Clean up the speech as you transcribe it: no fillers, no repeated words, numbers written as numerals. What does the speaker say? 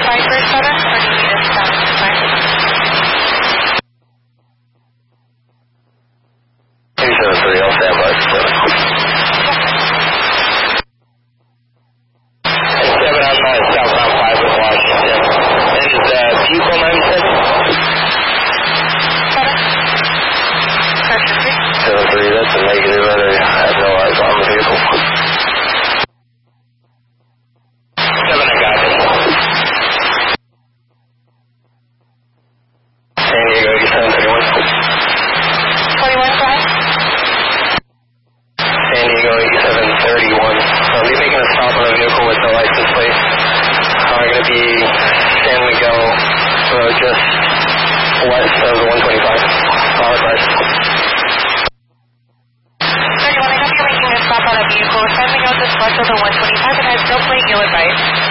Viper 7, or do you need a stop sign? 273, I'll stand by. And 7 on my southbound 5 with Washington. And is vehicle 96? 73, that's a negative. I have no eyes on the vehicle. 7, I got it. San Diego 8731. 21, go ahead. San Diego 8731. I'll be making a stop on a vehicle with no license plate. I'm going to be San Miguel Road, just west of the 125. Apologize. 31, I have you making a stop on a vehicle. San Miguel just west of the 125 and has no plate, you'll advise.